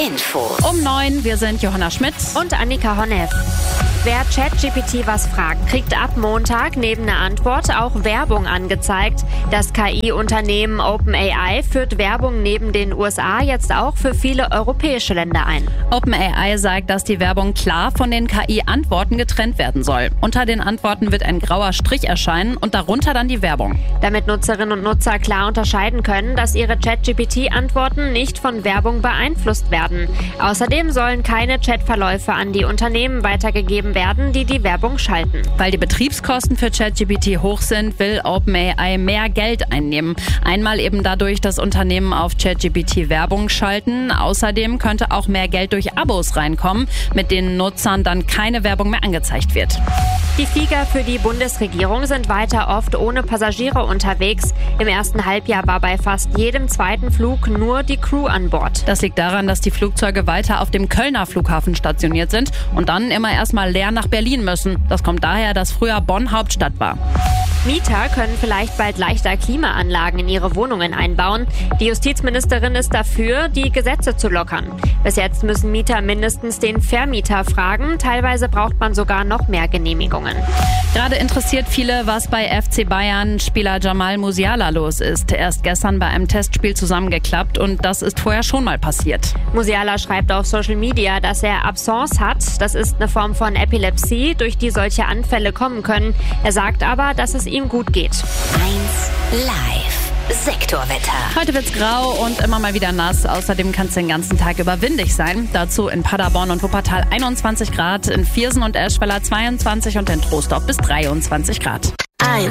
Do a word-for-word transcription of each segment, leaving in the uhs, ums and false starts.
Info. Um neun, wir sind Johanna Schmidt und Annika Honneff. Wer ChatGPT was fragt, kriegt ab Montag neben der Antwort auch Werbung angezeigt. Das K I-Unternehmen OpenAI führt Werbung neben den U S A jetzt auch für viele europäische Länder ein. OpenAI sagt, dass die Werbung klar von den K I-Antworten getrennt werden soll. Unter den Antworten wird ein grauer Strich erscheinen und darunter dann die Werbung. Damit Nutzerinnen und Nutzer klar unterscheiden können, dass ihre ChatGPT-Antworten nicht von Werbung beeinflusst werden. Außerdem sollen keine Chatverläufe an die Unternehmen weitergegeben werden, die die Werbung schalten. Weil die Betriebskosten für ChatGPT hoch sind, will OpenAI mehr Geld einnehmen. Einmal eben dadurch, dass Unternehmen auf ChatGPT Werbung schalten. Außerdem könnte auch mehr Geld durch Abos reinkommen, mit denen Nutzern dann keine Werbung mehr angezeigt wird. Die Flieger für die Bundesregierung sind weiter oft ohne Passagiere unterwegs. Im ersten Halbjahr war bei fast jedem zweiten Flug nur die Crew an Bord. Das liegt daran, dass die Flugzeuge weiter auf dem Kölner Flughafen stationiert sind und dann immer erstmal leer nach Berlin müssen. Das kommt daher, dass früher Bonn Hauptstadt war. Mieter können vielleicht bald leichter Klimaanlagen in ihre Wohnungen einbauen. Die Justizministerin ist dafür, die Gesetze zu lockern. Bis jetzt müssen Mieter mindestens den Vermieter fragen. Teilweise braucht man sogar noch mehr Genehmigungen. Gerade interessiert viele, was bei F C Bayern Spieler Jamal Musiala los ist. Er ist gestern bei einem Testspiel zusammengeklappt und das ist vorher schon mal passiert. Musiala schreibt auf Social Media, dass er Absence hat. Das ist eine Form von Epilepsie, durch die solche Anfälle kommen können. Er sagt aber, dass es ihm gut geht. eins Live. Sektorwetter. Heute wird's grau und immer mal wieder nass. Außerdem kann es den ganzen Tag über windig sein. Dazu in Paderborn und Wuppertal einundzwanzig Grad, in Viersen und Eschweiler zweiundzwanzig und in Troisdorf bis dreiundzwanzig Grad. eins.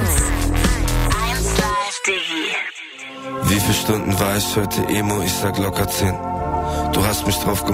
eins Live Digi. Wie viele Stunden war ich heute Emo? Ich sag locker zehn. Du hast mich drauf gemacht.